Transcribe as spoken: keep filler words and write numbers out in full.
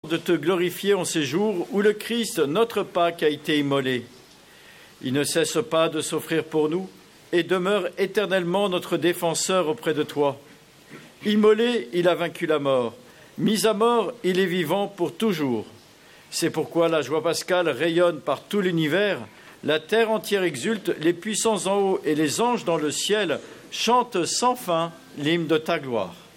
de te glorifier en ces jours où le Christ, notre Pâque, a été immolé. Il ne cesse pas de s'offrir pour nous et demeure éternellement notre défenseur auprès de toi. Immolé, il a vaincu la mort. Mis à mort, il est vivant pour toujours. C'est pourquoi la joie pascale rayonne par tout l'univers, la terre entière exulte, les puissants en haut et les anges dans le ciel chantent sans fin l'hymne de ta gloire.